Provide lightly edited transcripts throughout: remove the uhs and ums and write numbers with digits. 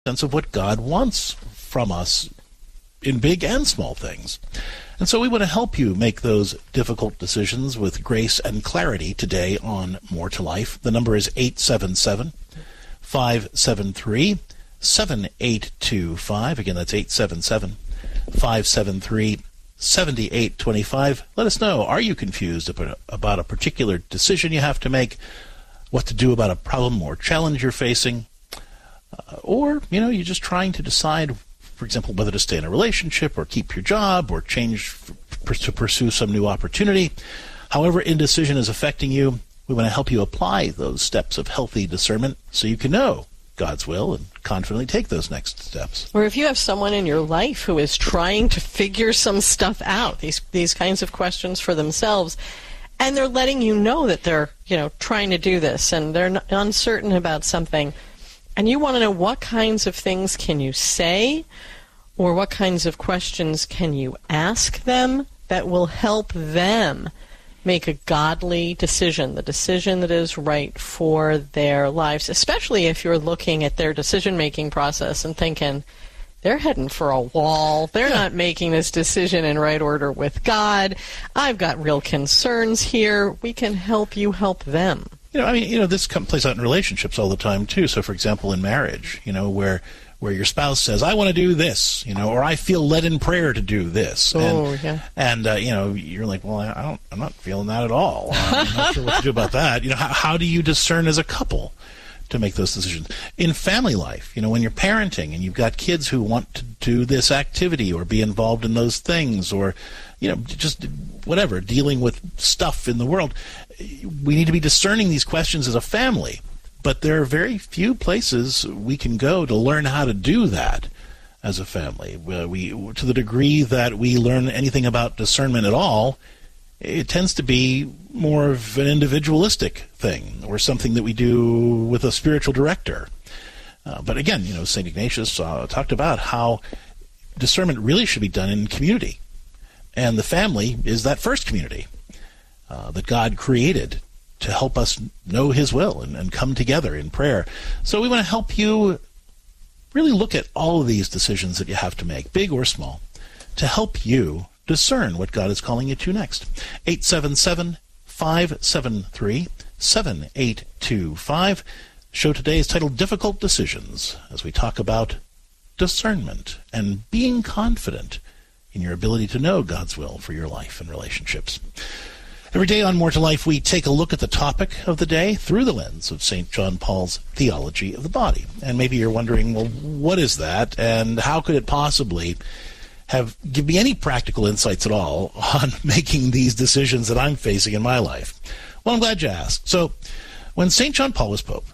sense of what God wants from us in big and small things. And so we want to help you make those difficult decisions with grace and clarity today on More to Life. The number is 877-573-7825. Again, that's 877-573-7825. Let us know, are you confused about a particular decision you have to make, what to do about a problem or challenge you're facing, or, you're just trying to decide, for example, whether to stay in a relationship or keep your job or change to pursue some new opportunity. However indecision is affecting you, we want to help you apply those steps of healthy discernment so you can know God's will and confidently take those next steps. Or if you have someone in your life who is trying to figure some stuff out, these kinds of questions for themselves, and they're letting you know that they're, trying to do this and they're uncertain about something, and you want to know what kinds of things can you say or what kinds of questions can you ask them that will help them make a godly decision, the decision that is right for their lives, especially if you're looking at their decision-making process and thinking, they're heading for a wall. They're not making this decision in right order with God. I've got real concerns here. We can help you help them. This plays out in relationships all the time, too. So, for example, in marriage, where your spouse says, I want to do this, or I feel led in prayer to do this. And you're like, well, I'm not feeling that at all. I'm not sure what to do about that. How do you discern as a couple to make those decisions? In family life, when you're parenting and you've got kids who want to do this activity or be involved in those things, or, just whatever, dealing with stuff in the world, we need to be discerning these questions as a family. But there are very few places we can go to learn how to do that as a family. To the degree that we learn anything about discernment at all, it tends to be more of an individualistic thing or something that we do with a spiritual director. But again, St. Ignatius talked about how discernment really should be done in community. And the family is that first community that God created to help us know his will and come together in prayer. So we want to help you really look at all of these decisions that you have to make, big or small, to help you discern what God is calling you to next. 877-573-7825. Show today is titled Difficult Decisions, as we talk about discernment and being confident in your ability to know God's will for your life and relationships. Every day on More to Life, we take a look at the topic of the day through the lens of St. John Paul's theology of the body. And maybe you're wondering, well, what is that, and how could it possibly give me any practical insights at all on making these decisions that I'm facing in my life? Well, I'm glad you asked. So, when St. John Paul was Pope,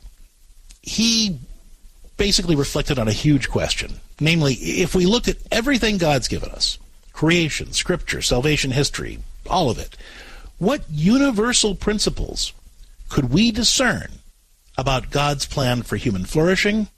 he basically reflected on a huge question. Namely, if we looked at everything God's given us, creation, scripture, salvation history, all of it, what universal principles could we discern about God's plan for human flourishing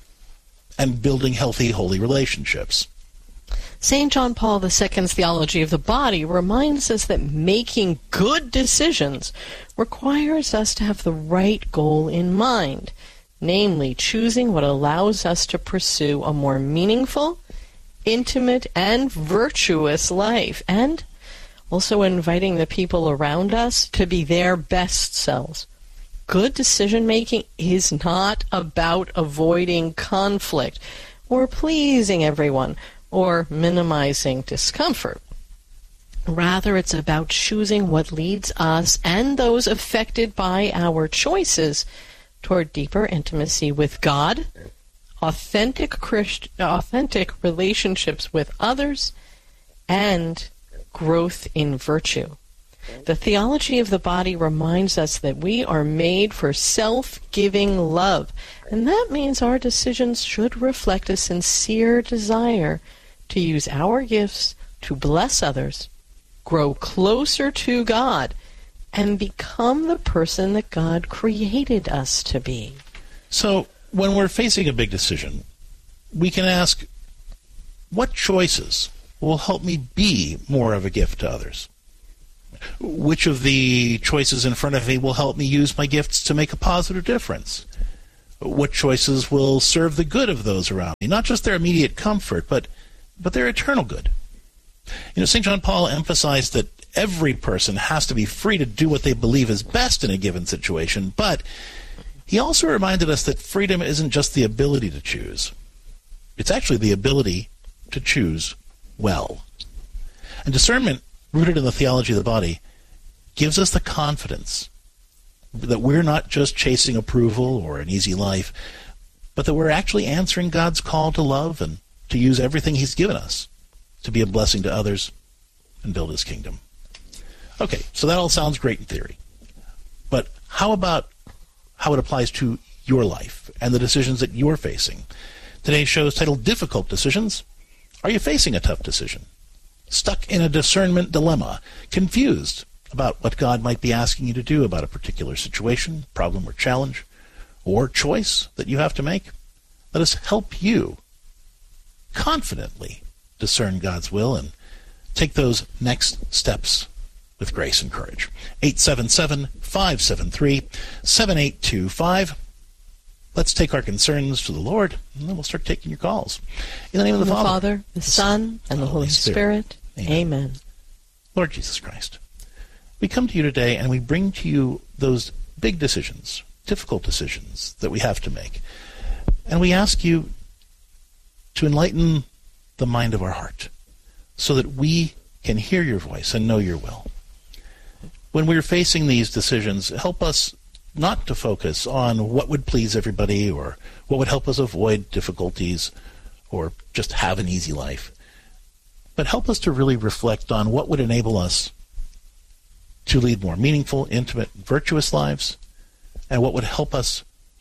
and building healthy, holy relationships? St. John Paul II's theology of the body reminds us that making good decisions requires us to have the right goal in mind, namely choosing what allows us to pursue a more meaningful, intimate, and virtuous life, and also inviting the people around us to be their best selves. Good decision-making is not about avoiding conflict or pleasing everyone or minimizing discomfort. Rather, it's about choosing what leads us and those affected by our choices toward deeper intimacy with God, authentic relationships with others, and growth in virtue. The theology of the body reminds us that we are made for self-giving love, and that means our decisions should reflect a sincere desire to use our gifts to bless others, grow closer to God, and become the person that God created us to be. So, when we're facing a big decision, we can ask, what choices will help me be more of a gift to others? Which of the choices in front of me will help me use my gifts to make a positive difference? What choices will serve the good of those around me? Not just their immediate comfort, but their eternal good. St. John Paul emphasized that every person has to be free to do what they believe is best in a given situation, but he also reminded us that freedom isn't just the ability to choose. It's actually the ability to choose well. And discernment, rooted in the theology of the body, gives us the confidence that we're not just chasing approval or an easy life, but that we're actually answering God's call to love and to use everything he's given us to be a blessing to others and build his kingdom. Okay, so that all sounds great in theory. But how about how it applies to your life and the decisions that you're facing? Today's show is titled Difficult Decisions. Are you facing a tough decision? Stuck in a discernment dilemma? Confused about what God might be asking you to do about a particular situation, problem, or challenge, or choice that you have to make? Let us help you confidently discern God's will and take those next steps with grace and courage. 877-573-7825. Let's take our concerns to the Lord, and then we'll start taking your calls. In the name of the Father, the Son, and the Holy Spirit. Amen. Lord Jesus Christ, we come to you today and we bring to you those big decisions, difficult decisions that we have to make. And we ask you to enlighten the mind of our heart so that we can hear your voice and know your will. When we're facing these decisions, help us not to focus on what would please everybody or what would help us avoid difficulties or just have an easy life, but help us to really reflect on what would enable us to lead more meaningful, intimate, virtuous lives, and what would help us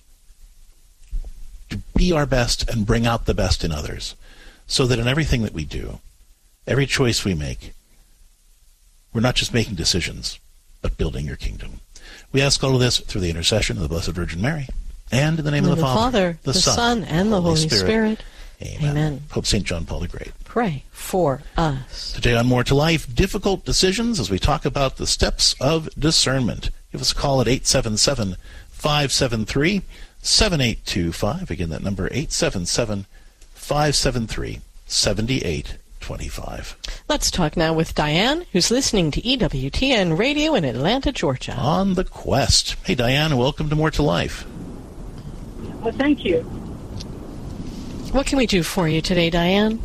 to be our best and bring out the best in others, so that in everything that we do, every choice we make, we're not just making decisions, but building your kingdom. We ask all of this through the intercession of the Blessed Virgin Mary, and in the name of the Father, the Son, and the Holy Spirit. Amen. Pope St. John Paul the Great. Pray for us. Today on More to Life, difficult decisions as we talk about the steps of discernment. Give us a call at 877-573-7825. Again, that number 877-573-7825. Let's talk now with Diane, who's listening to EWTN Radio in Atlanta, Georgia. On the quest. Hey, Diane, welcome to More to Life. Well, thank you. What can we do for you today, Diane?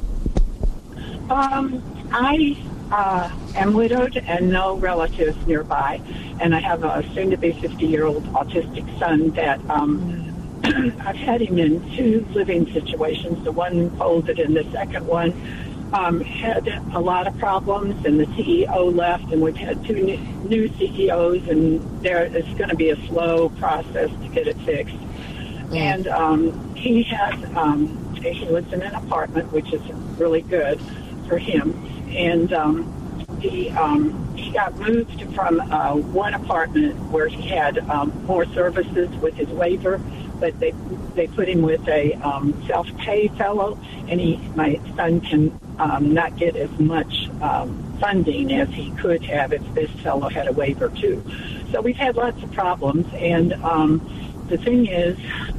I am widowed and no relatives nearby, and I have a soon-to-be 50-year-old autistic son that I've had him in two living situations. The one folded, and the second one had a lot of problems, and the CEO left, and we've had two new CEOs, and it's going to be a slow process to get it fixed. And he lives in an apartment, which is really good for him. And he got moved from one apartment where he had more services with his waiver, but they put him with a self-pay fellow, and my son can not get as much funding as he could have if this fellow had a waiver too. So we've had lots of problems, and the thing is,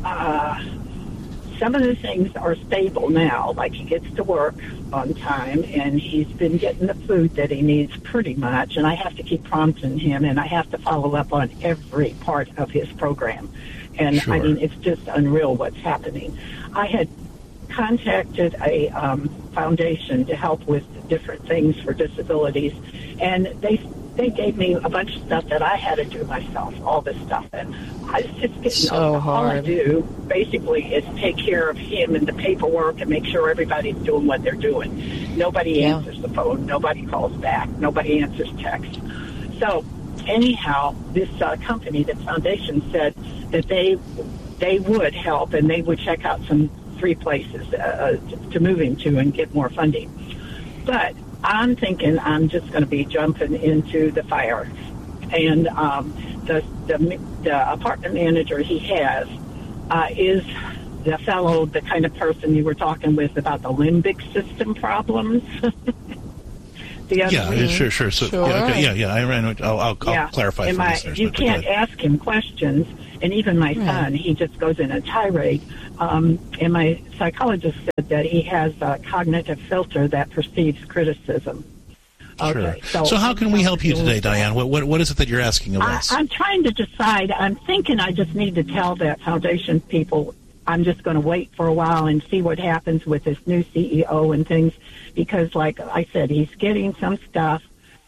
some of the things are stable now, like he gets to work on time, and he's been getting the food that he needs pretty much, and I have to keep prompting him, and I have to follow up on every part of his program. And, sure. I mean, it's just unreal what's happening. I had contacted a foundation to help with different things for disabilities, and they gave me a bunch of stuff that I had to do myself, all this stuff. And I was just getting so hard. All I do, basically, is take care of him and the paperwork and make sure everybody's doing what they're doing. Nobody answers the phone. Nobody calls back. Nobody answers text. So, anyhow, this company, this foundation, said that they would help and they would check out some free places to move him to and get more funding. But I'm thinking I'm just going to be jumping into the fire. And the apartment manager he has is the fellow, the kind of person you were talking with about the limbic system problems. Sure. So, sure. Yeah, I ran. I'll clarify for listeners. You can't ask him questions, And even my son, he just goes in a tirade. And my psychologist said that he has a cognitive filter that perceives criticism. Okay. Sure. So how can we help you today, Diane? What is it that you're asking of us? I'm trying to decide. I'm thinking I just need to tell that foundation people I'm just going to wait for a while and see what happens with this new CEO and things, because, like I said, he's getting some stuff.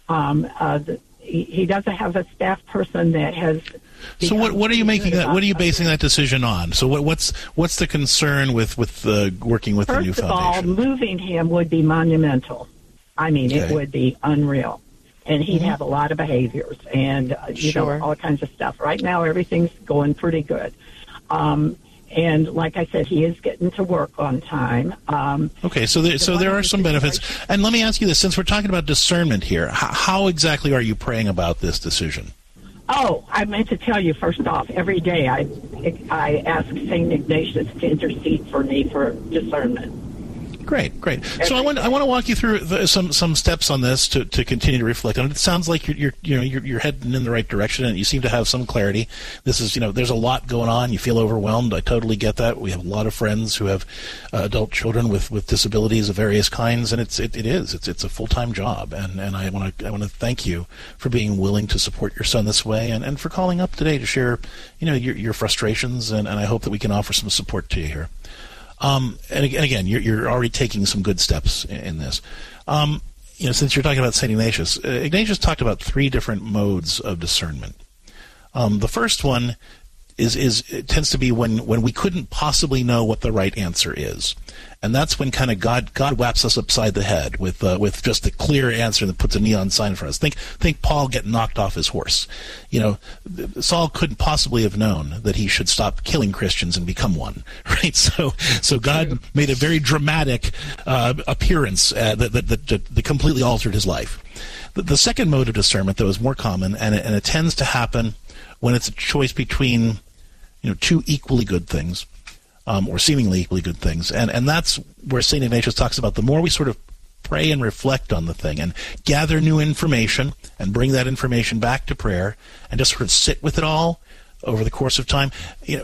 He doesn't have a staff person that has. So what are you making that? What are you basing that decision on? So what's the concern with working with the new foundation? First of all, moving him would be monumental. I mean, it would be unreal. And he'd have a lot of behaviors and, you know, all kinds of stuff. Right now, everything's going pretty good. And like I said, he is getting to work on time. Okay, so there are some benefits. And let me ask you this. Since we're talking about discernment here, how exactly are you praying about this decision? Oh, I meant to tell you, first off, every day I ask St. Ignatius to intercede for me for discernment. Great. So I want to walk you through some steps on this to continue to reflect on it. It sounds like you're heading in the right direction, and you seem to have some clarity. This is, there's a lot going on. You feel overwhelmed. I totally get that. We have a lot of friends who have adult children with disabilities of various kinds, and it's a full-time job. And I want to thank you for being willing to support your son this way, and for calling up today to share your frustrations, and I hope that we can offer some support to you here. And again, you're already taking some good steps in this. Since you're talking about St. Ignatius, Ignatius talked about 3 different modes of discernment. The first one it tends to be when we couldn't possibly know what the right answer is. And that's when kind of God whaps us upside the head with just a clear answer that puts a neon sign for us. Think Paul getting knocked off his horse. Saul couldn't possibly have known that he should stop killing Christians and become one, right? So God made a very dramatic appearance that completely altered his life. The second mode of discernment, though, is more common, and it tends to happen when it's a choice between 2 equally good things. Or seemingly equally good things. And that's where St. Ignatius talks about the more we sort of pray and reflect on the thing and gather new information and bring that information back to prayer and just sort of sit with it all over the course of time.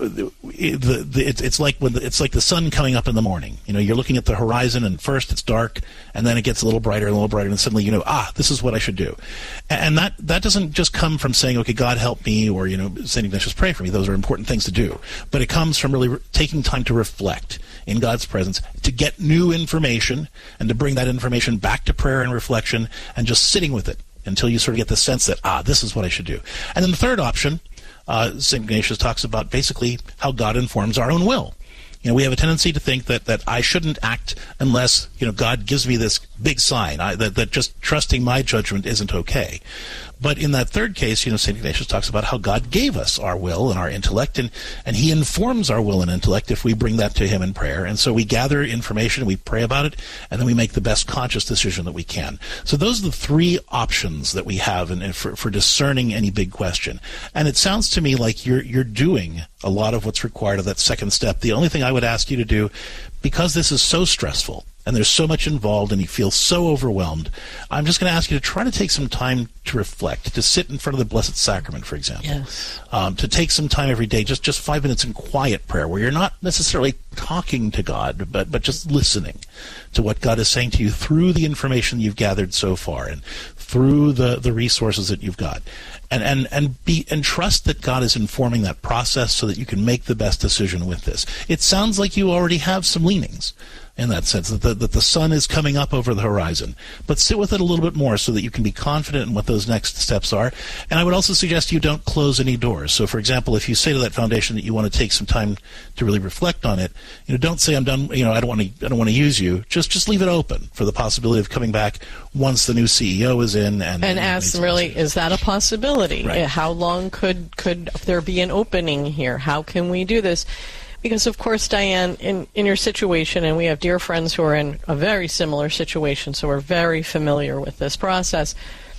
It's like the sun coming up in the morning. You're looking at the horizon, and first it's dark, and then it gets a little brighter and a little brighter, and suddenly this is what I should do. And that doesn't just come from saying, okay, God help me, or St. Ignatius, pray for me. Those are important things to do, but it comes from really taking time to reflect in God's presence, to get new information, and to bring that information back to prayer and reflection, and just sitting with it until you sort of get the sense that this is what I should do. And then the third option, St. Ignatius talks about basically how God informs our own will. We have a tendency to think that I shouldn't act unless, God gives me this big sign, that just trusting my judgment isn't okay. But in that third case, St. Ignatius talks about how God gave us our will and our intellect, and he informs our will and intellect if we bring that to him in prayer. And so we gather information, we pray about it, and then we make the best conscious decision that we can. So those are the 3 options that we have for discerning any big question. And it sounds to me like you're doing a lot of what's required of that second step. The only thing I would ask you to do, because this is so stressful, and there's so much involved, and you feel so overwhelmed, I'm just going to ask you to try to take some time to reflect, to sit in front of the Blessed Sacrament, for example. Yes. To take some time every day, just 5 minutes in quiet prayer, where you're not necessarily talking to God, but just listening to what God is saying to you through the information you've gathered so far, and through the resources that you've got. And trust that God is informing that process so that you can make the best decision with this. It sounds like you already have some leanings in that sense, that the sun is coming up over the horizon. But sit with it a little bit more so that you can be confident in what those next steps are. And I would also suggest you don't close any doors. So, for example, if you say to that foundation that you want to take some time to really reflect on it, don't say, I'm done, I don't want to use you. Just leave it open for the possibility of coming back once the new CEO is in. And ask them, really, is that a possibility? Right. How long could there be an opening here? How can we do this? Because, of course, Diane, in your situation, and we have dear friends who are in a very similar situation, so we're very familiar with this process,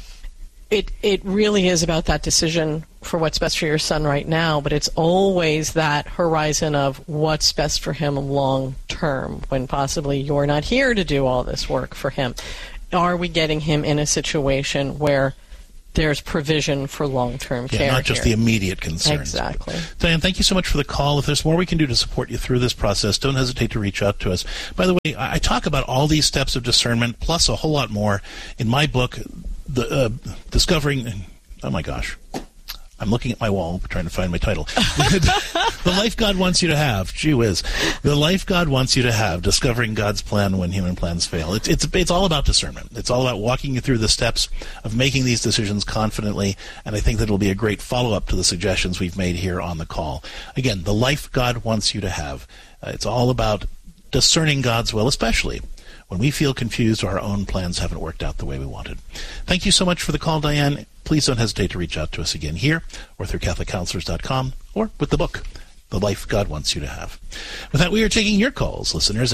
it really is about that decision for what's best for your son right now, but it's always that horizon of what's best for him long term, when possibly you're not here to do all this work for him. Are we getting him in a situation where there's provision for long-term care. Not just the immediate concerns. Exactly. Diane, thank you so much for the call. If there's more we can do to support you through this process, don't hesitate to reach out to us. By the way, I talk about all these steps of discernment, plus a whole lot more, in my book, Discovering... Oh, my gosh. I'm looking at my wall, trying to find my title. The Life God Wants You to Have. Gee whiz. The Life God Wants You to Have, Discovering God's Plan When Human Plans Fail. It's all about discernment. It's all about walking you through the steps of making these decisions confidently, and I think that it'll be a great follow-up to the suggestions we've made here on the call. Again, The Life God Wants You to Have. It's all about discerning God's will, especially when we feel confused or our own plans haven't worked out the way we wanted. Thank you so much for the call, Diane. Please don't hesitate to reach out to us again here or through CatholicCounselors.com or with the book, The Life God Wants You to Have. With that, we are taking your calls, listeners, at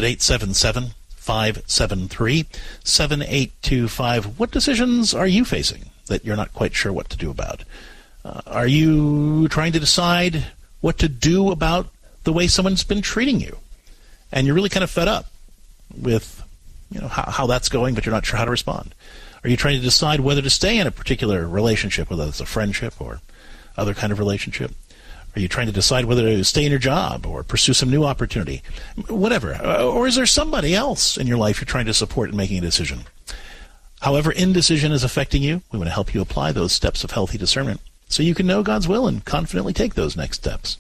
877-573-7825. What decisions are you facing that you're not quite sure what to do about? Are you trying to decide what to do about the way someone's been treating you? And you're really kind of fed up with how that's going, but you're not sure how to respond. Are you trying to decide whether to stay in a particular relationship, whether it's a friendship or other kind of relationship? Are you trying to decide whether to stay in your job or pursue some new opportunity? Whatever. Or is there somebody else in your life you're trying to support in making a decision? However indecision is affecting you, we want to help you apply those steps of healthy discernment so you can know God's will and confidently take those next steps.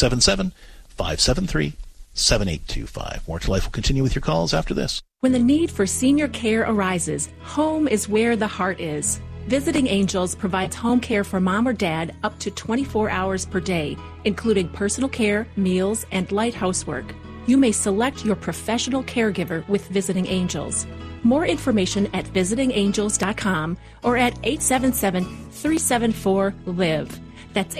877-573-7825. More to Life will continue with your calls after this. When the need for senior care arises, home is where the heart is. Visiting Angels provides home care for mom or dad up to 24 hours per day, including personal care, meals, and light housework. You may select your professional caregiver with Visiting Angels. More information at visitingangels.com or at 877-374-LIVE. That's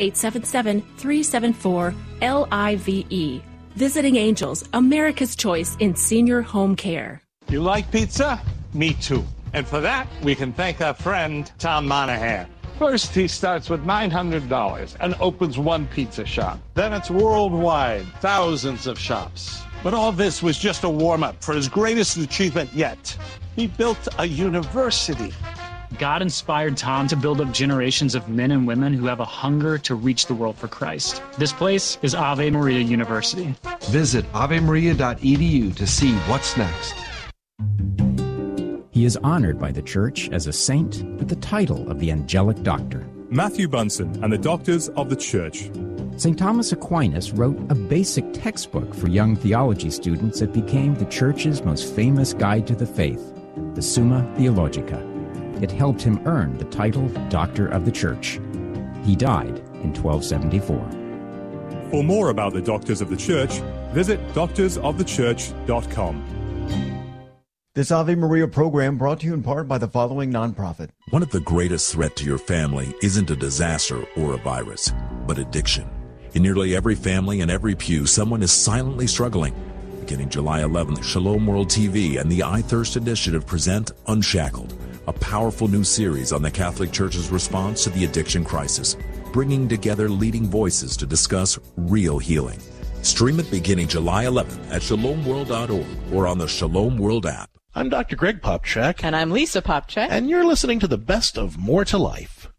877-374-LIVE. Visiting Angels, America's choice in senior home care. You like pizza? Me too. And for that, we can thank our friend, Tom Monahan. First, he starts with $900 and opens one pizza shop. Then it's worldwide, thousands of shops. But all this was just a warm-up for his greatest achievement yet. He built a university. God inspired Tom to build up generations of men and women who have a hunger to reach the world for Christ. This place is Ave Maria University. Visit avemaria.edu to see what's next. He is honored by the Church as a saint with the title of the Angelic Doctor. Matthew Bunson and the Doctors of the Church. St. Thomas Aquinas wrote a basic textbook for young theology students that became the Church's most famous guide to the faith, the Summa Theologica. It helped him earn the title Doctor of the Church. He died in 1274. For more about the Doctors of the Church, visit doctorsofthechurch.com. This Ave Maria program brought to you in part by the following nonprofit. One of the greatest threats to your family isn't a disaster or a virus, but addiction. In nearly every family and every pew, someone is silently struggling. Beginning July 11th, Shalom World TV and the I Thirst Initiative present Unshackled, a powerful new series on the Catholic Church's response to the addiction crisis, bringing together leading voices to discuss real healing. Stream it beginning July 11th at shalomworld.org or on the Shalom World app. I'm Dr. Greg Popchak. And I'm Lisa Popchak. And you're listening to the best of More to Life.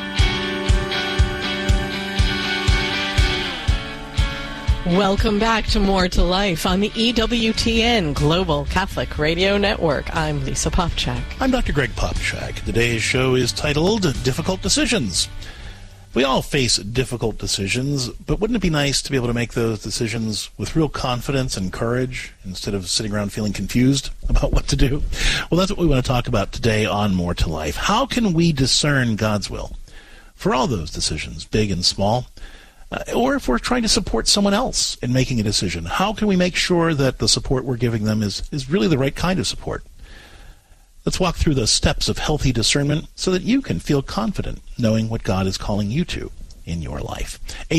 Welcome back to More to Life on the EWTN Global Catholic Radio Network. I'm Lisa Popchak. I'm Dr. Greg Popchak. Today's show is titled Difficult Decisions. We all face difficult decisions, but wouldn't it be nice to be able to make those decisions with real confidence and courage instead of sitting around feeling confused about what to do? Well, that's what we want to talk about today on More to Life. How can we discern God's will for all those decisions, big and small? Or if we're trying to support someone else in making a decision, how can we make sure that the support we're giving them is really the right kind of support? Let's walk through the steps of healthy discernment so that you can feel confident knowing what God is calling you to in your life.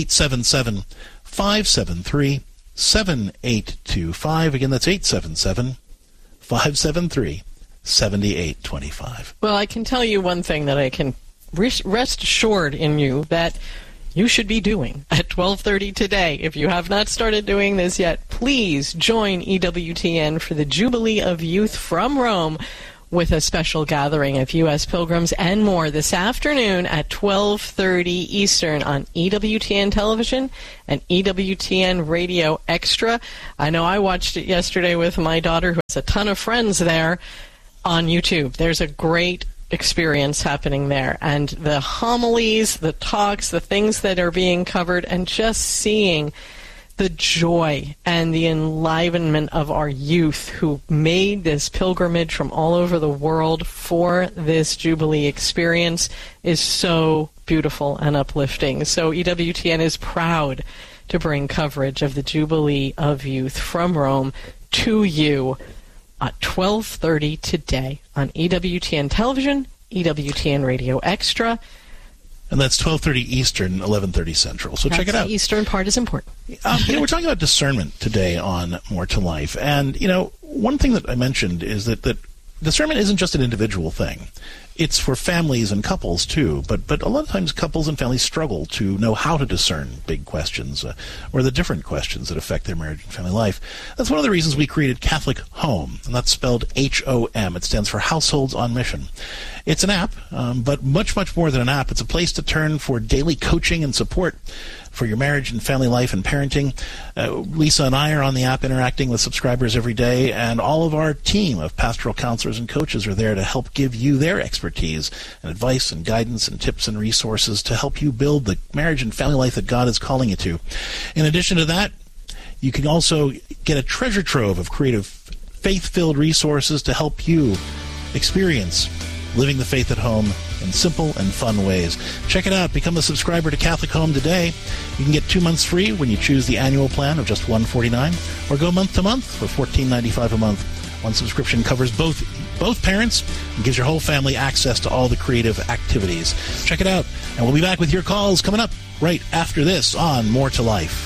877-573-7825. Again, that's 877-573-7825. Well, I can tell you one thing that I can rest assured in you that you should be doing at 12:30 today. If you have not started doing this yet, please join EWTN for the Jubilee of Youth from Rome, with a special gathering of U.S. pilgrims and more this afternoon at 12:30 Eastern on EWTN Television and EWTN Radio Extra. I know I watched it yesterday with my daughter, who has a ton of friends there, on YouTube. There's a great experience happening there, and the homilies, the talks, the things that are being covered, and just seeing the joy and the enlivenment of our youth who made this pilgrimage from all over the world for this Jubilee experience is so beautiful and uplifting. So EWTN is proud to bring coverage of the Jubilee of Youth from Rome to you at 12:30 today on EWTN Television, EWTN Radio Extra. And that's 12:30 Eastern, 11:30 Central. So check it out. The Eastern part is important. We're talking about discernment today on More to Life. And, one thing that I mentioned is that discernment isn't just an individual thing. It's for families and couples, too. But a lot of times couples and families struggle to know how to discern big questions or the different questions that affect their marriage and family life. That's one of the reasons we created Catholic Home, and that's spelled HOM. It stands for Households on Mission. It's an app, but much, much more than an app. It's a place to turn for daily coaching and support for your marriage and family life and parenting. Lisa and I are on the app interacting with subscribers every day, and all of our team of pastoral counselors and coaches are there to help give you their expertise and advice and guidance and tips and resources to help you build the marriage and family life that God is calling you to. In addition to that, you can also get a treasure trove of creative, faith-filled resources to help you experience living the faith at home in simple and fun ways. Check it out. Become a subscriber to Catholic Home today. You can get 2 months free when you choose the annual plan of just $149, or go month to month for $14.95 a month. One subscription covers both parents and gives your whole family access to all the creative activities. Check it out. And we'll be back with your calls coming up right after this on More to Life.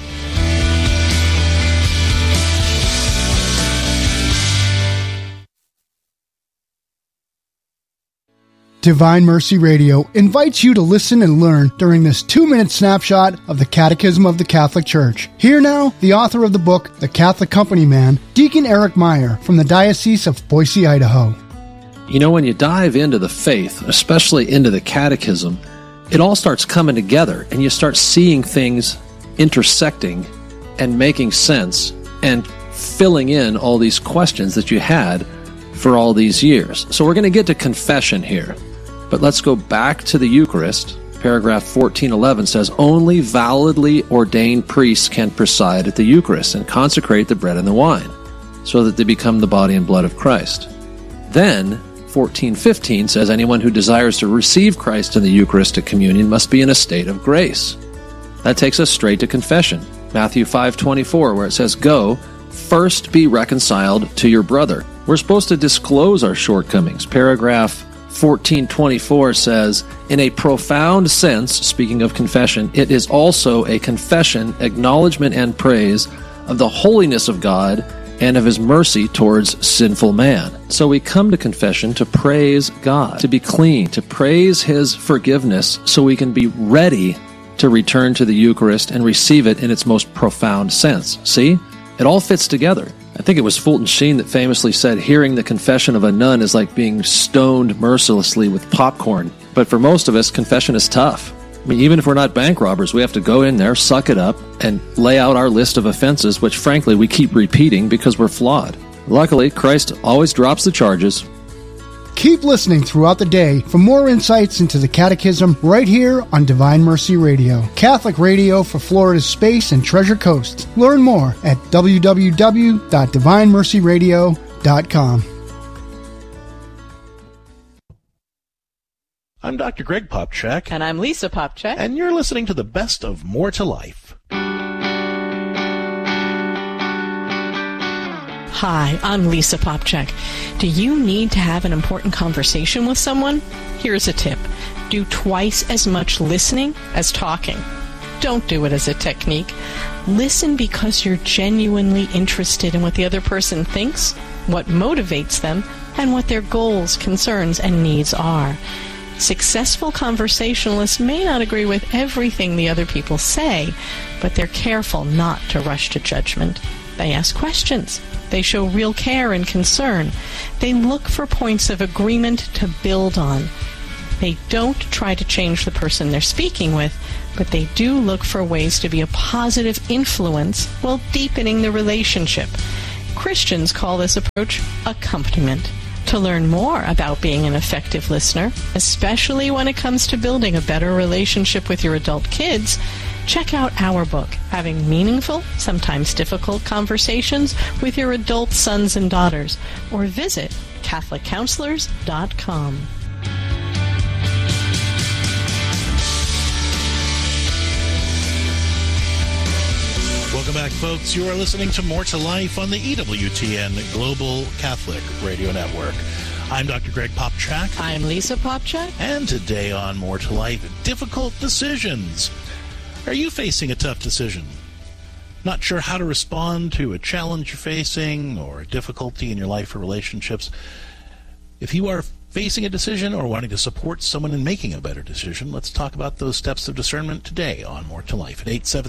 Divine Mercy Radio invites you to listen and learn during this 2-minute snapshot of the Catechism of the Catholic Church. Here now, the author of the book, The Catholic Company Man, Deacon Eric Meyer from the Diocese of Boise, Idaho. When you dive into the faith, especially into the Catechism, it all starts coming together, and you start seeing things intersecting and making sense and filling in all these questions that you had for all these years. So we're going to get to confession here. But let's go back to the Eucharist. Paragraph 1411 says, only validly ordained priests can preside at the Eucharist and consecrate the bread and the wine, so that they become the body and blood of Christ. Then, 1415 says, anyone who desires to receive Christ in the Eucharistic communion must be in a state of grace. That takes us straight to confession. Matthew 5:24, where it says, go, first be reconciled to your brother. We're supposed to disclose our shortcomings. Paragraph 1424 says, in a profound sense, speaking of confession, it is also a confession, acknowledgement, and praise of the holiness of God and of His mercy towards sinful man. So we come to confession to praise God, to be clean, to praise His forgiveness so we can be ready to return to the Eucharist and receive it in its most profound sense. See? It all fits together. I think it was Fulton Sheen that famously said, hearing the confession of a nun is like being stoned mercilessly with popcorn. But for most of us, confession is tough. Even if we're not bank robbers, we have to go in there, suck it up, and lay out our list of offenses, which frankly we keep repeating because we're flawed. Luckily, Christ always drops the charges. Keep listening throughout the day for more insights into the Catechism right here on Divine Mercy Radio, Catholic radio for Florida's Space and Treasure Coast. Learn more at www.divinemercyradio.com. I'm Dr. Greg Popcak. And I'm Lisa Popcak. And you're listening to the best of More to Life. Hi, I'm Lisa Popcak. Do you need to have an important conversation with someone? Here's a tip. Do twice as much listening as talking. Don't do it as a technique. Listen because you're genuinely interested in what the other person thinks, what motivates them, and what their goals, concerns, and needs are. Successful conversationalists may not agree with everything the other people say, but they're careful not to rush to judgment. They ask questions. They show real care and concern. They look for points of agreement to build on. They don't try to change the person they're speaking with, but they do look for ways to be a positive influence while deepening the relationship. Christians call this approach accompaniment. To learn more about being an effective listener, especially when it comes to building a better relationship with your adult kids, check out our book, Having Meaningful, Sometimes Difficult Conversations with Your Adult Sons and Daughters, or visit CatholicCounselors.com. Welcome back, folks. You are listening to More to Life on the EWTN Global Catholic Radio Network. I'm Dr. Greg Popchak. I'm Lisa Popchak. And today on More to Life, difficult decisions. Are you facing a tough decision? Not sure how to respond to a challenge you're facing or a difficulty in your life or relationships? If you are facing a decision or wanting to support someone in making a better decision, let's talk about those steps of discernment today on More to Life at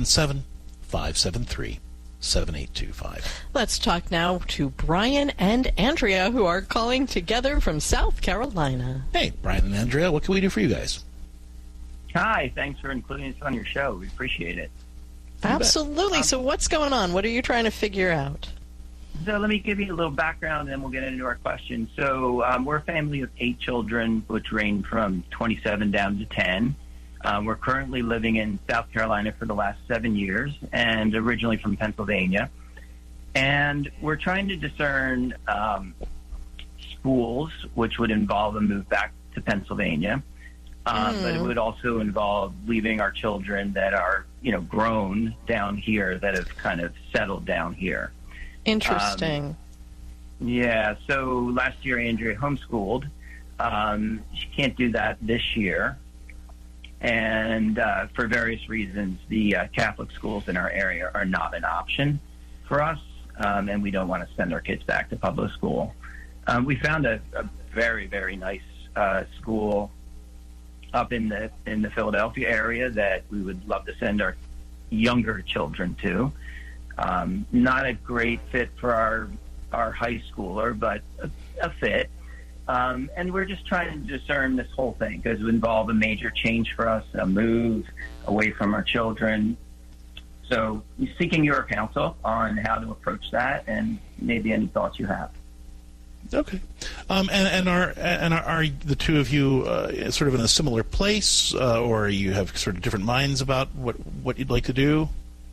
877-573-7825. Let's talk now to Brian and Andrea, who are calling together from South Carolina. Hey, Brian and Andrea, what can we do for you guys? Hi, thanks for including us on your show. We appreciate it. Absolutely. So what's going on? What are you trying to figure out? So let me give you a little background, and then we'll get into our questions. So we're a family of 8 children, which range from 27 down to 10. We're currently living in South Carolina for the last 7 years, and originally from Pennsylvania. And we're trying to discern schools, which would involve a move back to Pennsylvania. But it would also involve leaving our children that are, grown down here, that have kind of settled down here. Interesting. Yeah. So last year, Andrea homeschooled. She can't do that this year. And for various reasons, the Catholic schools in our area are not an option for us, and we don't want to send our kids back to public school. We found a very, very nice school up in the Philadelphia area that we would love to send our younger children to. Not a great fit for our high schooler, but a fit. And we're just trying to discern this whole thing because it would involve a major change for us, a move away from our children. So seeking your counsel on how to approach that and maybe any thoughts you have. Okay. And are the two of you sort of in a similar place, or you have sort of different minds about what you'd like to do?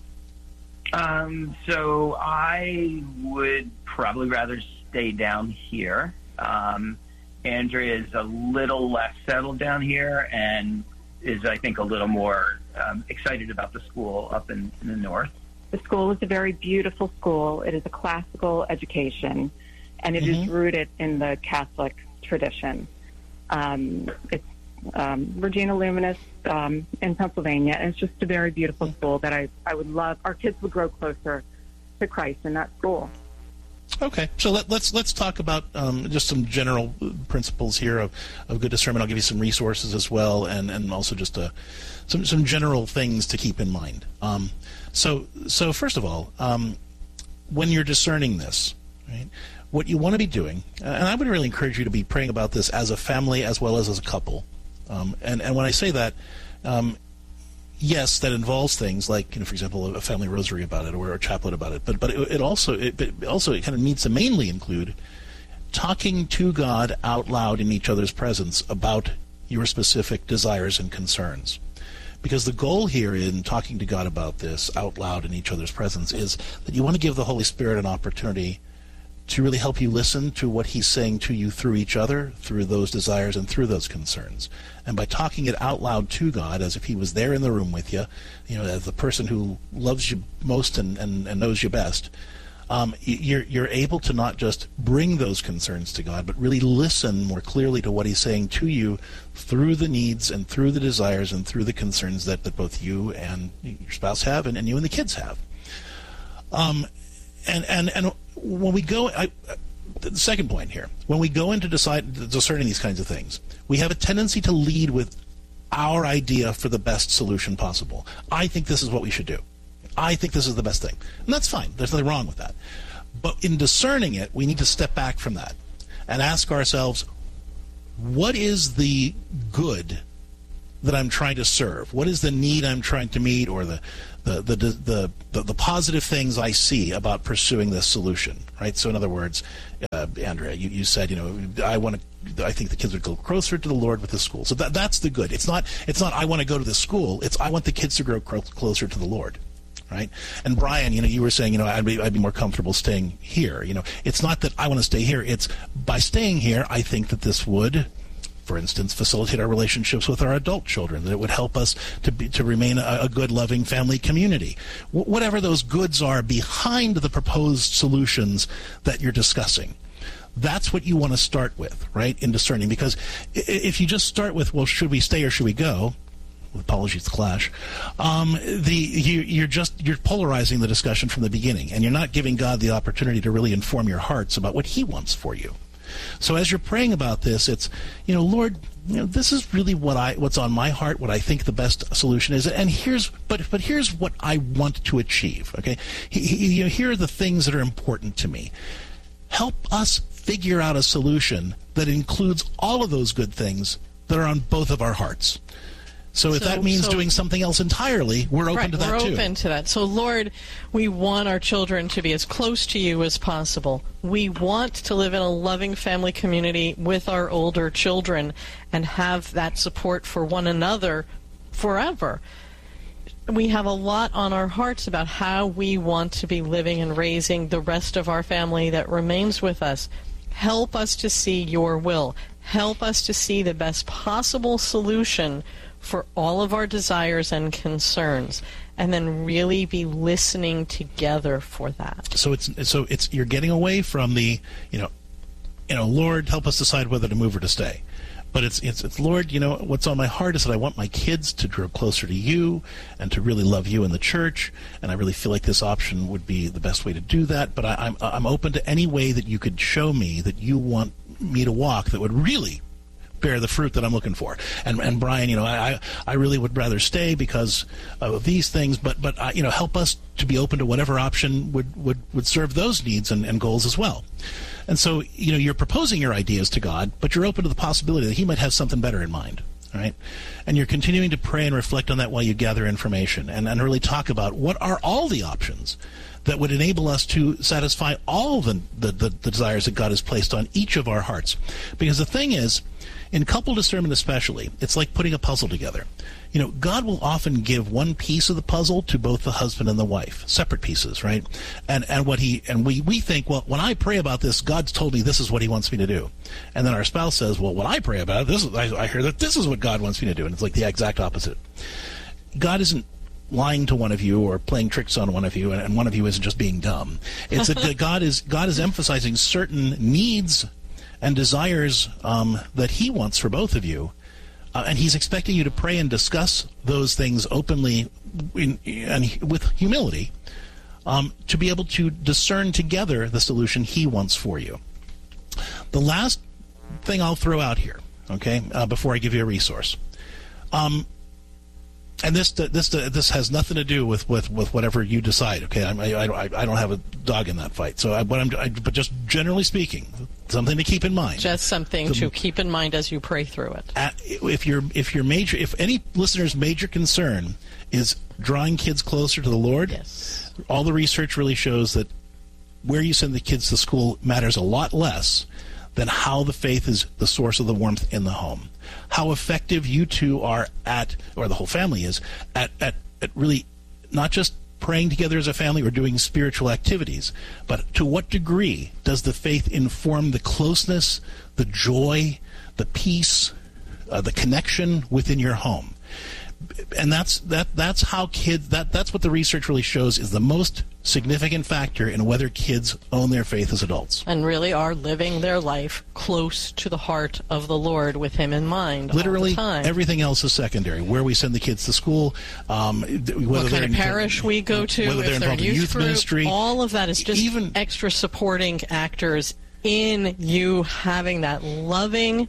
So I would probably rather stay down here. Andrea is a little less settled down here and is, I think, a little more excited about the school up in the north. The school is a very beautiful school. It is a classical education, and it is rooted in the Catholic tradition. It's Regina Luminis in Pennsylvania, and it's just a very beautiful school that I would love. Our kids would grow closer to Christ in that school. Okay, so let's talk about just some general principles here of good discernment. I'll give you some resources as well, and also just some general things to keep in mind. So first of all, when you're discerning this, right, what you want to be doing, and I would really encourage you to be praying about this as a family as well as a couple. And when I say that, yes, that involves things like, for example, a family rosary about it or a chaplet about it. But it also kind of needs to mainly include talking to God out loud in each other's presence about your specific desires and concerns. Because the goal here in talking to God about this out loud in each other's presence is that you want to give the Holy Spirit an opportunity to really help you listen to what he's saying to you through each other, through those desires and through those concerns. And by talking it out loud to God as if he was there in the room with you, as the person who loves you most and knows you best, you're able to not just bring those concerns to God, but really listen more clearly to what he's saying to you through the needs and through the desires and through the concerns that both you and your spouse have and you and the kids have. And when we go, the second point here, when we go into discerning these kinds of things, we have a tendency to lead with our idea for the best solution possible. I think this is what we should do. I think this is the best thing. And that's fine. There's nothing wrong with that. But in discerning it, we need to step back from that and ask ourselves, what is the good that I'm trying to serve? What is the need I'm trying to meet, or the positive things I see about pursuing this solution, right? So in other words, Andrea, you said, I think the kids would go closer to the Lord with the school. So that's the good. It's not I want to go to the school. It's I want the kids to grow closer to the Lord. Right? And Brian, you were saying, I'd be more comfortable staying here. It's not that I want to stay here. It's by staying here, I think that this would, for instance, facilitate our relationships with our adult children, that it would help us to remain a good, loving family community. Whatever those goods are behind the proposed solutions that you're discussing, that's what you want to start with, right, in discerning. Because if you just start with, well, should we stay or should we go? Apologies, clash. You're polarizing the discussion from the beginning, and you're not giving God the opportunity to really inform your hearts about what He wants for you. So as you're praying about this, it's, Lord, this is really what's on my heart, what I think the best solution is, and here's what I want to achieve. Okay, here are the things that are important to me. Help us figure out a solution that includes all of those good things that are on both of our hearts. So if that means doing something else entirely, we're open to that too. We're open to that. So, Lord, we want our children to be as close to you as possible. We want to live in a loving family community with our older children and have that support for one another forever. We have a lot on our hearts about how we want to be living and raising the rest of our family that remains with us. Help us to see your will. Help us to see the best possible solution for all of our desires and concerns, and then really be listening together for that. So it's you're getting away from the Lord, help us decide whether to move or to stay. But it's Lord, what's on my heart is that I want my kids to grow closer to you and to really love you in the church, and I really feel like this option would be the best way to do that. But I'm open to any way that you could show me that you want me to walk that would really bear the fruit that I'm looking for. And Brian, I really would rather stay because of these things, but help us to be open to whatever option would serve those needs and goals as well. And so, you're proposing your ideas to God, but you're open to the possibility that He might have something better in mind. All right? And you're continuing to pray and reflect on that while you gather information and really talk about what are all the options that would enable us to satisfy all the desires that God has placed on each of our hearts. Because the thing is, in couple discernment especially, it's like putting a puzzle together. God will often give one piece of the puzzle to both the husband and the wife, separate pieces, right? And we think, well, when I pray about this, God's told me this is what He wants me to do. And then our spouse says, well, when I pray about it, I hear that this is what God wants me to do. And it's like the exact opposite. God isn't lying to one of you or playing tricks on one of you, and one of you isn't just being dumb. It's that God is emphasizing certain needs and desires that He wants for both of you, and He's expecting you to pray and discuss those things openly and with humility to be able to discern together the solution He wants for you. The last thing I'll throw out here, okay, before I give you a resource, and this has nothing to do with whatever you decide, okay? I don't have a dog in that fight. So but just generally speaking, something to keep in mind. Just something to keep in mind as you pray through it. If any listener's major concern is drawing kids closer to the Lord, yes, all the research really shows that where you send the kids to school matters a lot less than how the faith is the source of the warmth in the home. How effective you two are at, or the whole family is, at really not just praying together as a family or doing spiritual activities, but to what degree does the faith inform the closeness, the joy, the peace, the connection within your home? And that's how kids, that's what the research really shows is the most significant factor in whether kids own their faith as adults. And really are living their life close to the heart of the Lord with Him in mind. Literally, all the time. Everything else is secondary. Where we send the kids to school, what kind of parish we go to, whether they're involved in youth ministry. All of that is just extra supporting actors in you having that loving,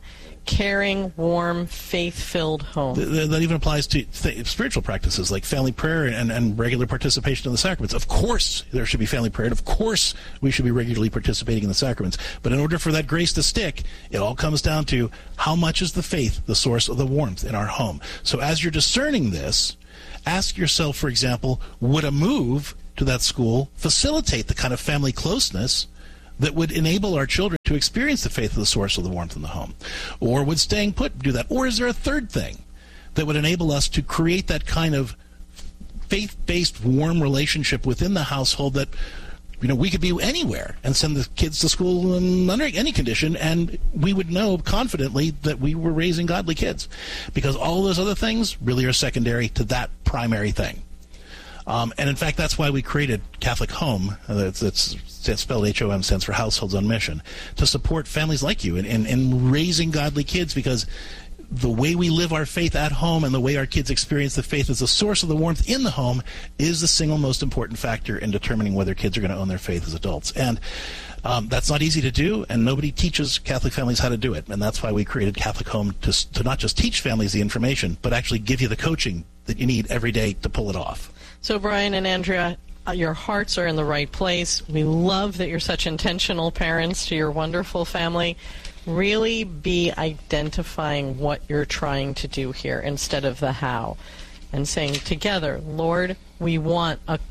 caring, warm, faith-filled home. That even applies to spiritual practices like family prayer and regular participation in the sacraments. Of course, there should be family prayer, and of course, we should be regularly participating in the sacraments. But in order for that grace to stick, it all comes down to how much is the faith the source of the warmth in our home. So as you're discerning this, ask yourself, for example, would a move to that school facilitate the kind of family closeness that would enable our children to experience the faith of the source of the warmth in the home? Or would staying put do that? Or is there a third thing that would enable us to create that kind of faith-based warm relationship within the household that, we could be anywhere and send the kids to school under any condition, and we would know confidently that we were raising godly kids? Because all those other things really are secondary to that primary thing. And in fact, that's why we created Catholic Home. It's spelled HOM, stands for Households on Mission, to support families like you in raising godly kids, because the way we live our faith at home and the way our kids experience the faith as the source of the warmth in the home is the single most important factor in determining whether kids are going to own their faith as adults. And that's not easy to do, and nobody teaches Catholic families how to do it. And that's why we created Catholic Home, to not just teach families the information, but actually give you the coaching that you need every day to pull it off. So, Brian and Andrea, your hearts are in the right place. We love that you're such intentional parents to your wonderful family. Really be identifying what you're trying to do here instead of the how, and saying together, Lord, we want a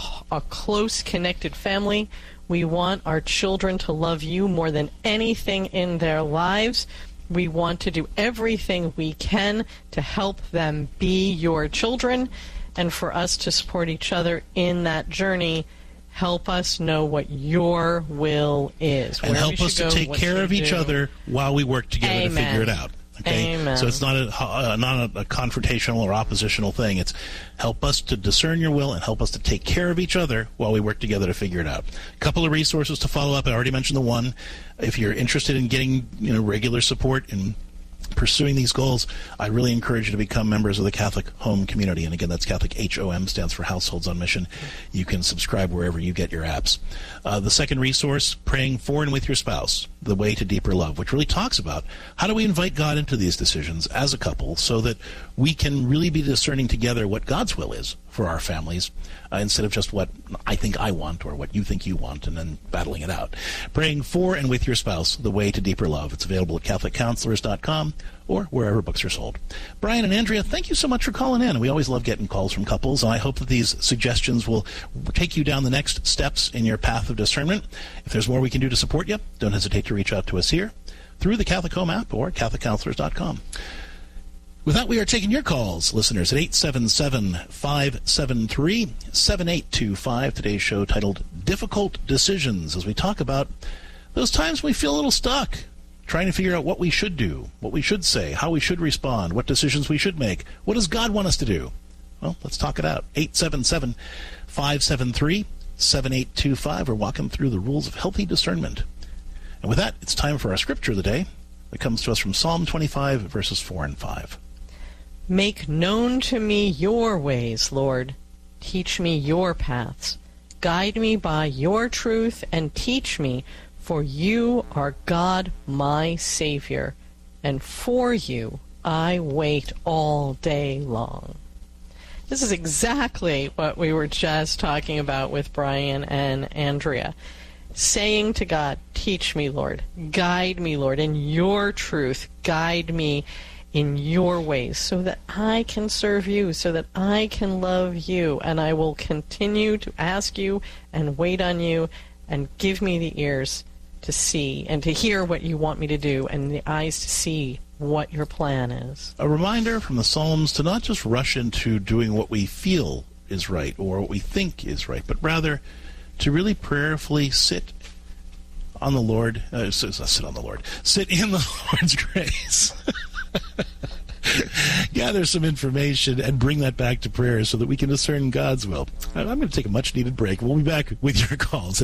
close, connected family. We want our children to love you more than anything in their lives. We want to do everything we can to help them be your children, and for us to support each other in that journey. Help us know what your will is. And help us to take care of each other while we work together to figure it out. Okay? Amen. So it's not a confrontational or oppositional thing. It's help us to discern your will and help us to take care of each other while we work together to figure it out. A couple of resources to follow up. I already mentioned the one. If you're interested in getting regular support in pursuing these goals, I really encourage you to become members of the Catholic Home community. And again, that's Catholic HOM, stands for Households on Mission. You can subscribe wherever you get your apps. The second resource, Praying for and with Your Spouse, The Way to Deeper Love, which really talks about how do we invite God into these decisions as a couple so that we can really be discerning together what God's will is for our families, instead of just what I think I want or what you think you want and then battling it out. Praying for and with Your Spouse, The Way to Deeper Love. It's available at CatholicCounselors.com or wherever books are sold. Brian and Andrea, thank you so much for calling in. We always love getting calls from couples, and I hope that these suggestions will take you down the next steps in your path of discernment. If there's more we can do to support you, don't hesitate to reach out to us here through the Catholic Home app or CatholicCounselors.com. With that, we are taking your calls, listeners, at 877-573-7825. Today's show titled Difficult Decisions, as we talk about those times when we feel a little stuck, trying to figure out what we should do, what we should say, how we should respond, what decisions we should make. What does God want us to do? Well, let's talk it out. 877-573-7825. We're walking through the rules of healthy discernment. And with that, it's time for our scripture of the day that comes to us from Psalm 25, verses 4 and 5. Make known to me your ways, Lord. Teach me your paths. Guide me by your truth and teach me, for you are God, my Savior, and for you I wait all day long. This is exactly what we were just talking about with Brian and Andrea. Saying to God, teach me, Lord. Guide me, Lord, in your truth. Guide me in your ways so that I can serve you, so that I can love you. And I will continue to ask you and wait on you, and give me the ears to see and to hear what you want me to do, and the eyes to see what your plan is. A reminder from the Psalms to not just rush into doing what we feel is right or what we think is right, but rather to really prayerfully sit on the Lord, sit in the Lord's grace. Gather some information and bring that back to prayer so that we can discern God's will. I'm going to take a much-needed break. We'll be back with your calls at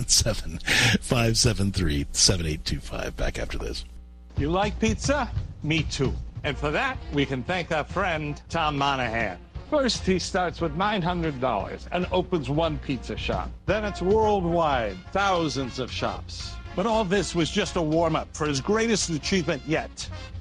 877-573-7825. Back after this. You like pizza? Me too. And for that, we can thank our friend Tom Monahan. First, he starts with $900 and opens one pizza shop. Then it's worldwide, thousands of shops. But all this was just a warm-up for his greatest achievement yet.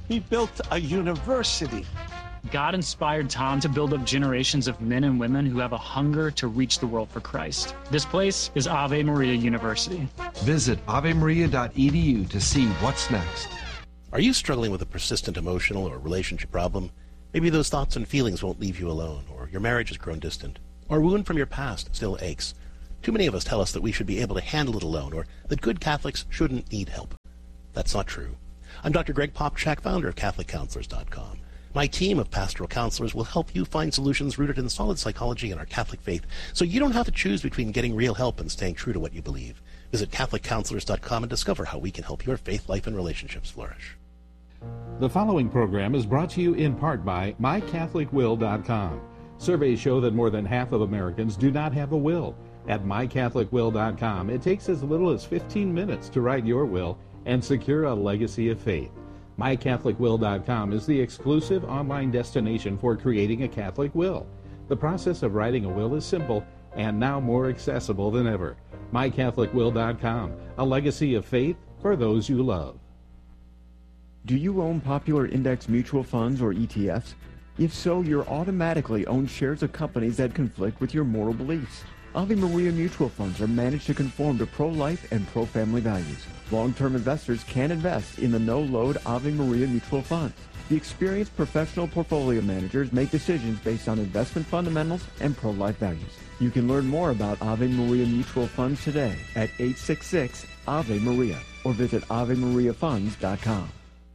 He built a university. God inspired Tom to build up generations of men and women who have a hunger to reach the world for Christ. This place is Ave Maria University. Visit avemaria.edu to see what's next. Are you struggling with a persistent emotional or relationship problem? Maybe those thoughts and feelings won't leave you alone, or your marriage has grown distant, or a wound from your past still aches. Too many of us tell us that we should be able to handle it alone, or that good Catholics shouldn't need help. That's not true. I'm Dr. Greg Popchak, founder of CatholicCounselors.com. My team of pastoral counselors will help you find solutions rooted in solid psychology and our Catholic faith, so you don't have to choose between getting real help and staying true to what you believe. Visit CatholicCounselors.com and discover how we can help your faith, life, and relationships flourish. The following program is brought to you in part by MyCatholicWill.com. Surveys show that more than half of Americans do not have a will. At MyCatholicWill.com, it takes as little as 15 minutes to write your will and secure a legacy of faith. MyCatholicWill.com is the exclusive online destination for creating a Catholic will. The process of writing a will is simple and now more accessible than ever. MyCatholicWill.com, a legacy of faith for those you love. Do you own popular index mutual funds or ETFs? If so, you're automatically own shares of companies that conflict with your moral beliefs. Ave Maria mutual funds are managed to conform to pro-life and pro-family values. Long-term investors can invest in the no-load Ave Maria mutual funds. The experienced professional portfolio managers make decisions based on investment fundamentals and pro-life values. You can learn more about Ave Maria mutual funds today at 866 Ave Maria or visit AveMariaFunds.com.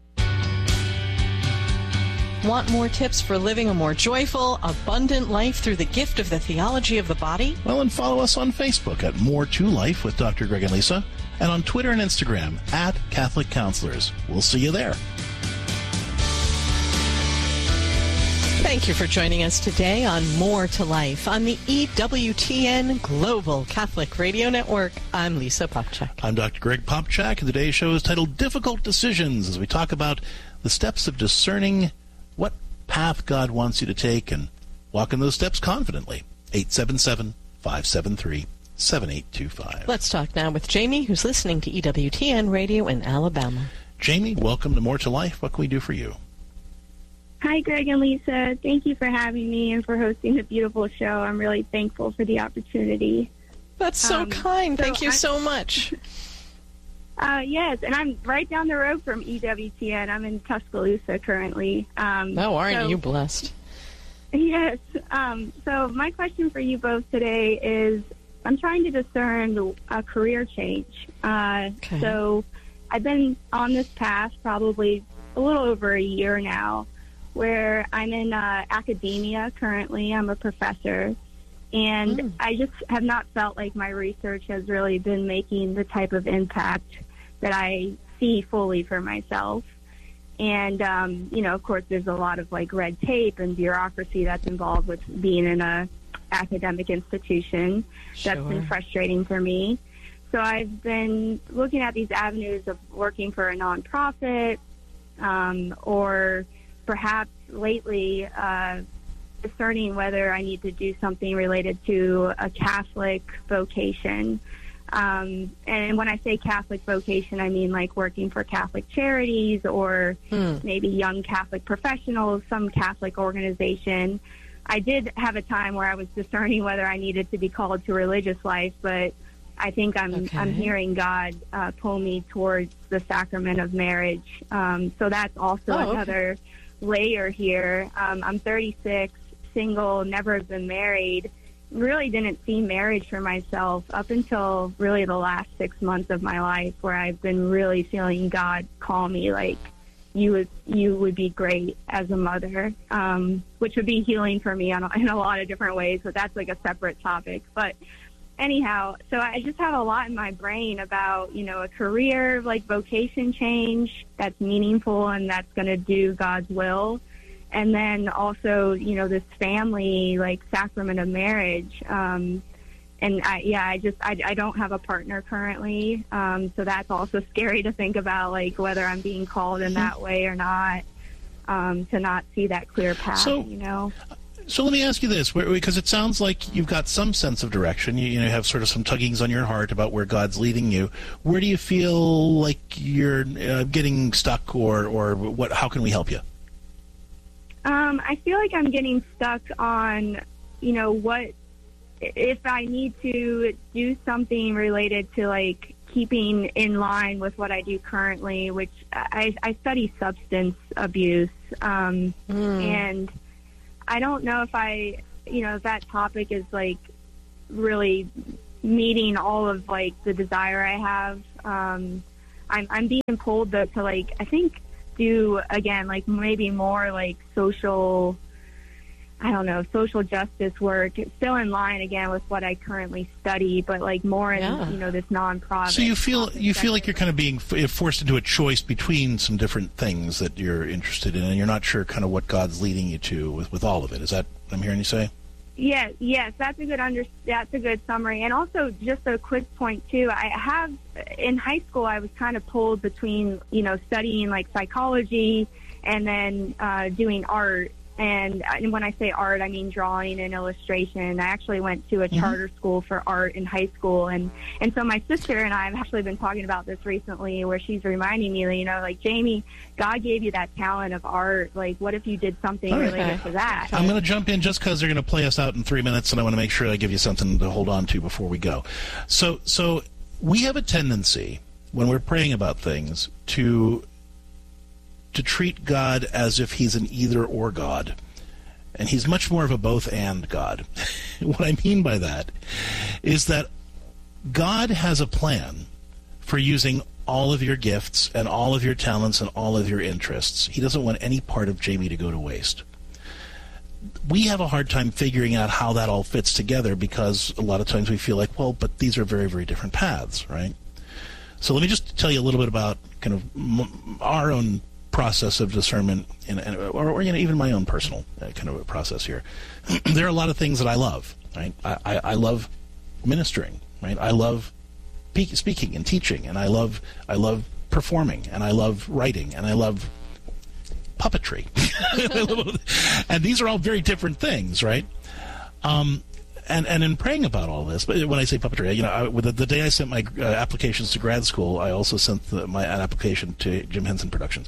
Want more tips for living a more joyful, abundant life through the gift of the theology of the body? Well, and follow us on Facebook at More to Life with Dr. Greg and Lisa, and on Twitter and Instagram at Catholic Counselors. We'll see you there. Thank you for joining us today on More to Life on the EWTN Global Catholic Radio Network. I'm Lisa Popchak. I'm Dr. Greg Popchak, and today's show is titled Difficult Decisions, as we talk about the steps of discerning what path God wants you to take and walk in those steps confidently. 877-573-7825. Let's talk now with Jamie, who's listening to EWTN Radio in Alabama. Jamie, welcome to More to Life. What can we do for you? Hi, Greg and Lisa. Thank you for having me and for hosting the beautiful show. I'm really thankful for the opportunity. That's so kind. Thank you so much. Yes, and I'm right down the road from EWTN. I'm in Tuscaloosa currently. Aren't you blessed? Yes. So my question for you both today is, I'm trying to discern a career change. Okay. So I've been on this path probably a little over a year now, where I'm in academia currently. I'm a professor. And I just have not felt like my research has really been making the type of impact that I see fully for myself. And, of course, there's a lot of, red tape and bureaucracy that's involved with being in a academic institution. That's been frustrating for me. So I've been looking at these avenues of working for a nonprofit, or perhaps lately discerning whether I need to do something related to a Catholic vocation. And when I say Catholic vocation, I mean working for Catholic charities or maybe young Catholic professionals, some Catholic organization. I did have a time where I was discerning whether I needed to be called to religious life, but I think I'm hearing God pull me towards the sacrament of marriage. So that's also another layer here. I'm 36. Single, never been married, really didn't see marriage for myself up until really the last 6 months of my life, where I've been really feeling God call me you would be great as a mother, which would be healing for me in a lot of different ways, but that's a separate topic. But anyhow, so I just have a lot in my brain about, a career, vocation change that's meaningful and that's going to do God's will. And then also, this family, sacrament of marriage. And I don't have a partner currently. So that's also scary to think about, whether I'm being called in that way or not, to not see that clear path, So let me ask you this, because it sounds like you've got some sense of direction. You have sort of some tuggings on your heart about where God's leading you. Where do you feel like you're getting stuck, or what? How can we help you? I feel like I'm getting stuck on, what if I need to do something related to like keeping in line with what I do currently, which I study substance abuse, and I don't know if that topic is like really meeting all of like the desire I have. I'm being pulled to like, I think, do again, like maybe more like social justice work. It's still in line again with what I currently study, but like more in, this nonprofit. So you feel like you're kind of being forced into a choice between some different things that you're interested in, and you're not sure kind of what God's leading you to with all of it. Is that what I'm hearing you say? Yes, that's a good summary. And also just a quick point too. In high school, I was kind of pulled between, studying like psychology and then doing art. And when I say art, I mean drawing and illustration. I actually went to a charter school for art in high school. And so my sister and I have actually been talking about this recently, where she's reminding me, like, Jamie, God gave you that talent of art. Like, what if you did something related to that? I'm going to jump in just because they're going to play us out in 3 minutes, and I want to make sure I give you something to hold on to before we go. So we have a tendency, when we're praying about things, to treat God as if he's an either-or God. And he's much more of a both-and God. What I mean by that is that God has a plan for using all of your gifts and all of your talents and all of your interests. He doesn't want any part of Jamie to go to waste. We have a hard time figuring out how that all fits together, because a lot of times we feel like, well, but these are very, very different paths, right? So let me just tell you a little bit about kind of our own process of discernment, or even my own personal kind of a process here. There are a lot of things that I love, right? I love ministering, right? I love speaking and teaching, and I love performing, and I love writing, and I love puppetry. And these are all very different things, right? And in praying about all this, but when I say puppetry, the day I sent my applications to grad school, I also sent an application to Jim Henson Productions.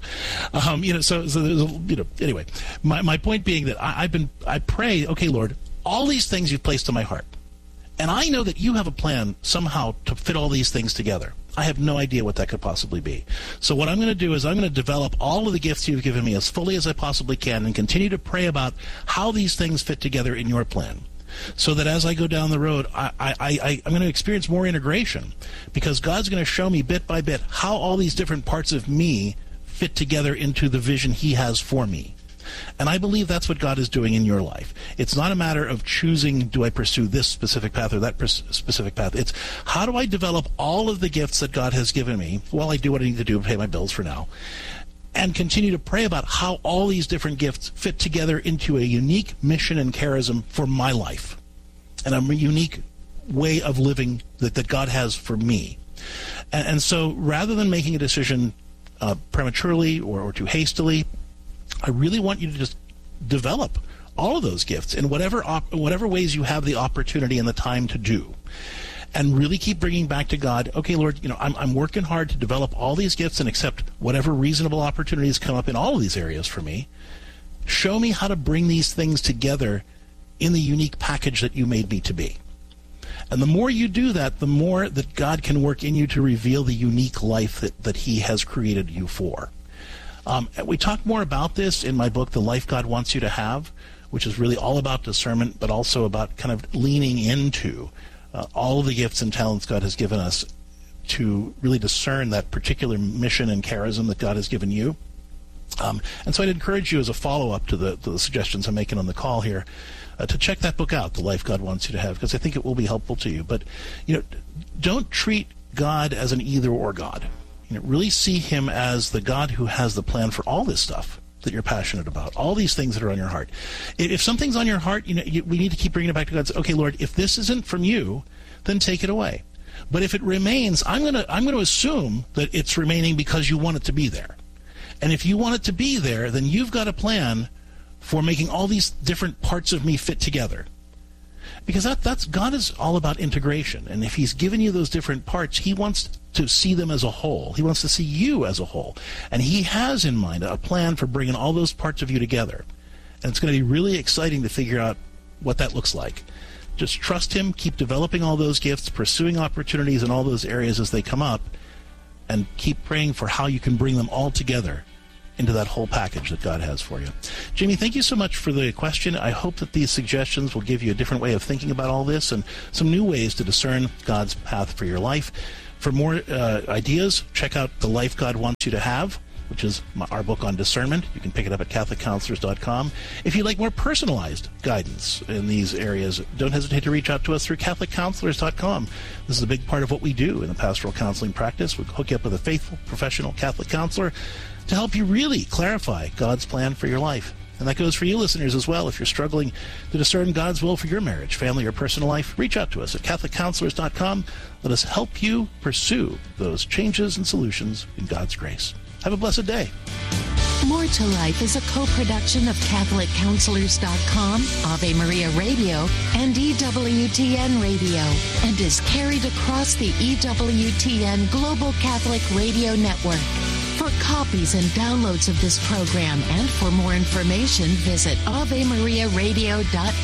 So there's anyway, my point being that I pray, okay, Lord, all these things you've placed in my heart, and I know that you have a plan somehow to fit all these things together. I have no idea what that could possibly be. So what I'm going to do is I'm going to develop all of the gifts you've given me as fully as I possibly can, and continue to pray about how these things fit together in your plan. So that as I go down the road, I'm going to experience more integration, because God's going to show me bit by bit how all these different parts of me fit together into the vision he has for me. And I believe that's what God is doing in your life. It's not a matter of choosing, do I pursue this specific path or that specific path. It's, how do I develop all of the gifts that God has given me while I do what I need to do to pay my bills for now, and continue to pray about how all these different gifts fit together into a unique mission and charism for my life, and a unique way of living that God has for me. And so rather than making a decision prematurely or too hastily, I really want you to just develop all of those gifts in whatever ways you have the opportunity and the time to do. And really keep bringing back to God, okay, Lord, I'm working hard to develop all these gifts and accept whatever reasonable opportunities come up in all of these areas for me. Show me how to bring these things together in the unique package that you made me to be. And the more you do that, the more that God can work in you to reveal the unique life that he has created you for. We talk more about this in my book, The Life God Wants You to Have, which is really all about discernment, but also about kind of leaning into all of the gifts and talents God has given us to really discern that particular mission and charism that God has given you. And so I'd encourage you, as a follow-up to the suggestions I'm making on the call here, to check that book out, The Life God Wants You to Have, because I think it will be helpful to you. But don't treat God as an either-or God. Really see him as the God who has the plan for all this stuff that you're passionate about, all these things that are on your heart. If something's on your heart, we need to keep bringing it back to God. Say, okay, Lord, if this isn't from you, then take it away. But if it remains, I'm going to assume that it's remaining because you want it to be there. And if you want it to be there, then you've got a plan for making all these different parts of me fit together. Because that's God is all about integration. And if he's given you those different parts, he wants to see them as a whole. He wants to see you as a whole. And he has in mind a plan for bringing all those parts of you together. And it's going to be really exciting to figure out what that looks like. Just trust him, keep developing all those gifts, pursuing opportunities in all those areas as they come up, and keep praying for how you can bring them all together into that whole package that God has for you. Jamie, thank you so much for the question. I hope that these suggestions will give you a different way of thinking about all this and some new ways to discern God's path for your life. For more ideas, check out The Life God Wants You to Have, which is our book on discernment. You can pick it up at CatholicCounselors.com. If you'd like more personalized guidance in these areas, don't hesitate to reach out to us through CatholicCounselors.com. This is a big part of what we do in the pastoral counseling practice. We hook you up with a faithful, professional Catholic counselor to help you really clarify God's plan for your life. And that goes for you listeners as well. If you're struggling to discern God's will for your marriage, family, or personal life, reach out to us at CatholicCounselors.com. Let us help you pursue those changes and solutions in God's grace. Have a blessed day. More to Life is a co-production of CatholicCounselors.com, Ave Maria Radio, and EWTN Radio, and is carried across the EWTN Global Catholic Radio Network. For copies and downloads of this program and for more information, visit AveMariaRadio.net.